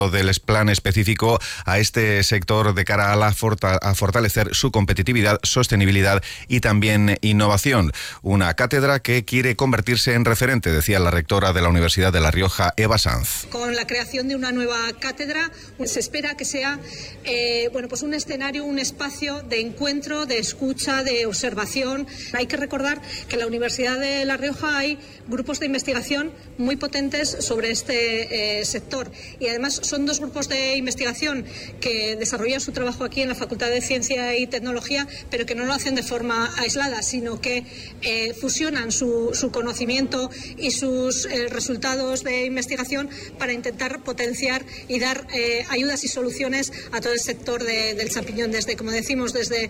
del plan específico a este sector de cara a fortalecer su competitividad, sostenibilidad y también innovación. Una cátedra que quiere convertirse en referente, decía la rectora de la Universidad de La Rioja, Eva Sanz. Con la creación de una nueva cátedra se espera que sea pues un escenario, un espacio de encuentro, de escucha, de observación. Hay que recordar que en la Universidad de La Rioja hay grupos de investigación muy potentes sobre este sector, y además son dos grupos de investigación que desarrollan su trabajo aquí en la Facultad de Ciencia y Tecnología, pero que no lo hacen de forma aislada, sino que fusionan su conocimiento y sus resultados de investigación para intentar potenciar y dar ayudas y soluciones a todo el sector del champiñón, desde, como decimos, desde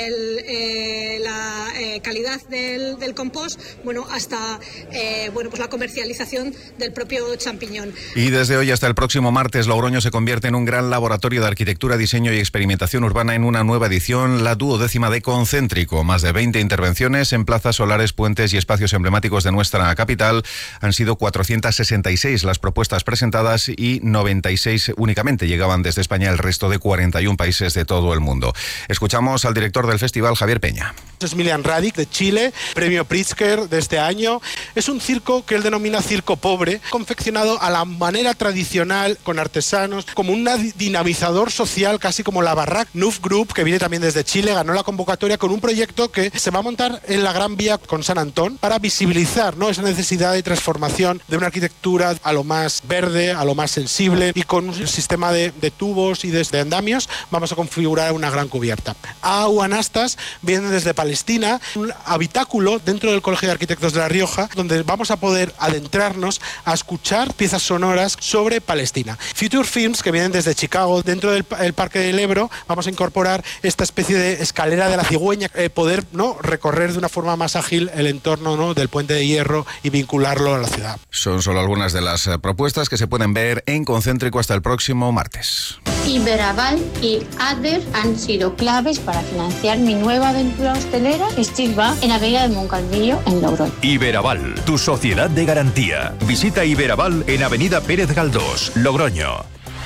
la calidad del compost, hasta pues la comercialización del propio champiñón. Y desde hoy hasta el próximo martes, Logroño se convierte en un gran laboratorio de arquitectura, diseño y experimentación urbana en una nueva edición, la 12ª de Concéntrico. Más de 20 intervenciones en plazas, solares, puentes y espacios emblemáticos de nuestra capital. Han sido 466 las propuestas presentadas y 96 únicamente llegaban desde España, el resto de 41 países de todo el mundo. Escuchamos al director del festival, Javier Peña. Es Milian Radic, de Chile, premio Pritzker de este año. Es un circo que él denomina circo pobre, confeccionado a la manera tradicional, con artesanos, como un dinamizador social, casi como la Barrac Neuf Group, que viene también desde Chile, ganó la convocatoria con un proyecto que se va a montar en la Gran Vía con San Antón para visibilizar, ¿no?, esa necesidad de transformación de una arquitectura a lo más verde, a lo más sensible, y con un sistema de tubos y de andamios vamos a configurar una gran cubierta. Anastas viene desde Palestina, un habitáculo dentro del Colegio de Arquitectos de La Rioja, donde vamos a poder adentrarnos a escuchar piezas sonoras sobre Palestina. Future Films, que vienen desde Chicago, dentro del Parque del Ebro, vamos a incorporar esta especie de escalera de la cigüeña, poder, ¿no?, recorrer de una forma más ágil el entorno, ¿no?, del Puente de Hierro y vincularlo a la ciudad. Son solo algunas de las propuestas que se pueden ver en Concéntrico hasta el próximo martes. Iberaval y ADER han sido claves para financiar mi nueva aventura hostelera, Estirba, en Avenida de Moncalvillo, en Logroño. Iberaval, tu sociedad de garantía. Visita Iberaval en Avenida Pérez Galdós, Logroño.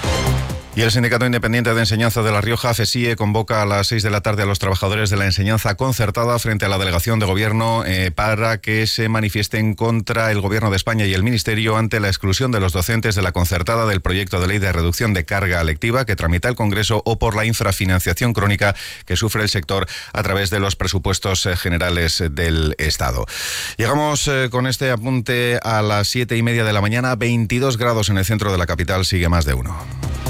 Y el Sindicato Independiente de Enseñanza de La Rioja, FESIE, convoca a las 6 de la tarde a los trabajadores de la enseñanza concertada frente a la delegación de gobierno para que se manifiesten contra el gobierno de España y el Ministerio ante la exclusión de los docentes de la concertada del proyecto de ley de reducción de carga lectiva que tramita el Congreso, o por la infrafinanciación crónica que sufre el sector a través de los presupuestos generales del Estado. Llegamos con este apunte a las 7:30 de la mañana, 22 grados en el centro de la capital, sigue más de uno.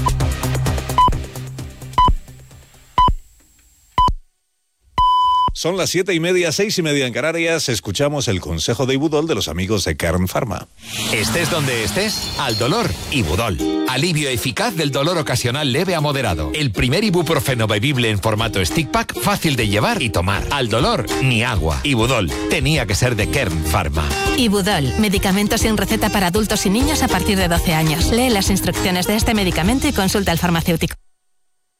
Son las 7:30, 6:30 en Canarias. Escuchamos el consejo de Ibudol de los amigos de Kern Pharma. Estés donde estés, al dolor, Ibudol. Alivio eficaz del dolor ocasional leve a moderado. El primer ibuprofeno bebible en formato stick pack, fácil de llevar y tomar. Al dolor, ni agua. Ibudol, tenía que ser de Kern Pharma. Ibudol, medicamento sin receta para adultos y niños a partir de 12 años. Lee las instrucciones de este medicamento y consulta al farmacéutico.